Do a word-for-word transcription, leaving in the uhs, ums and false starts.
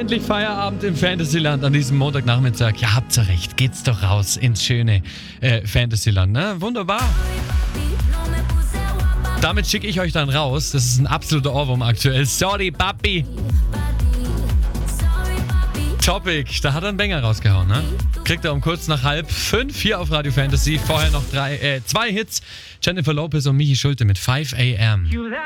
endlich Feierabend im Fantasyland an diesem Montagnachmittag. Ja, habt ihr recht. Geht's doch raus ins schöne äh, Fantasyland, ne? Wunderbar. Damit schicke ich euch dann raus. Das ist ein absoluter Ohrwurm aktuell. Sorry, Papi. Topic, da hat er einen Banger rausgehauen, ne? Kriegt er um kurz nach halb fünf hier auf Radio Fantasy. Vorher noch drei, äh, zwei Hits. Jennifer Lopez und Michi Schulte mit five a.m.